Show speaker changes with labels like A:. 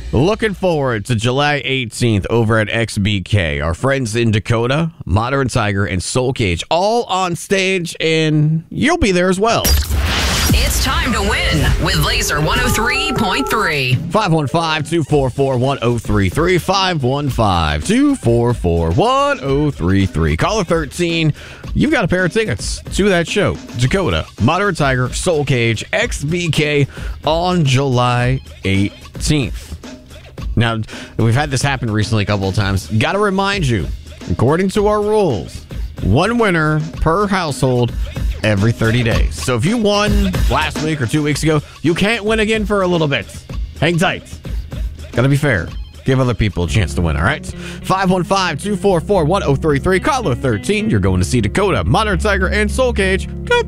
A: Looking forward to July 18th over at XBK. Our friends in Dakota, Modern Tiger, and Soul Cage all on stage, and you'll be there as well.
B: It's time to win with Laser 103.3.
A: 515-244-1033. 515-244-1033. Caller 13. You've got a pair of tickets to that show. Dakota, Modern Tiger, Soul Cage, XBK on July 18th. Now, we've had this happen recently a couple of times. Got to remind you, according to our rules, one winner per household every 30 days. So if you won last week or 2 weeks ago, you can't win again for a little bit. Hang tight. Got to be fair. Give other people a chance to win, all right? 515-244-1033. Caller 13. You're going to see Dakota, Modern Tiger, and Soul Cage. Good